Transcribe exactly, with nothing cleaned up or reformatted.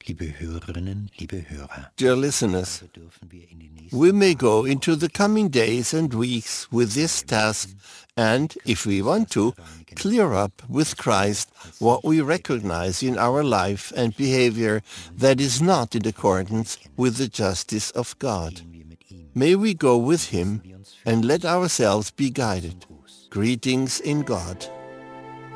Liebe Hörerinnen, liebe Hörer, Dear listeners, so dürfen wir in die nächsten we may go into the coming days and weeks with this task and, if we want to, clear up with Christ what we recognize in our life and behavior that is not in accordance with the justice of God. gehen wir mit ihm. May we go with him and let ourselves be guided. Greetings in God.